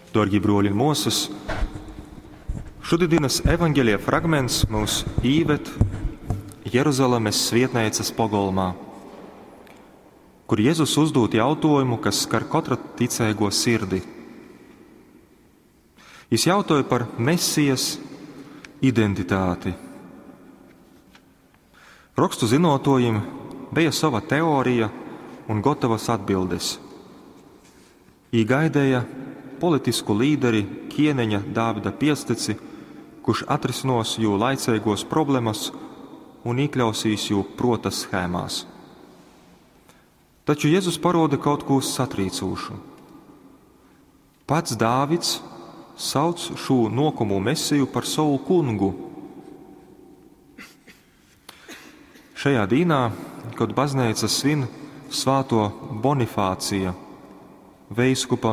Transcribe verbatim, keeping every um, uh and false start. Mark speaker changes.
Speaker 1: Dārgie broļi un mūsas, šodienas evaņģēlija fragments mūs īved Jeruzalemes svietnēcas pogolmā, kur Jēzus uzdod jautājumu, kas skar katra ticēgo sirdi. Viņš jautāja par Mesijas identitāti. Rakstu zinotājiem bija sava teorija un gatavas atbildes. Viņi gaidīja politisku līderi Kieneņa Dāvida piesteci, kurš atrisinās jū laicīgos problēmas un iekļausīs jū prota schēmās. Taču Jēzus paroda kaut ko satrīcošu. Pats Dāvids sauc šo nokumu Mesiju par savu kungu. Šajā dīnā, kad baznīca svin svāto Bonifācija, veiskupa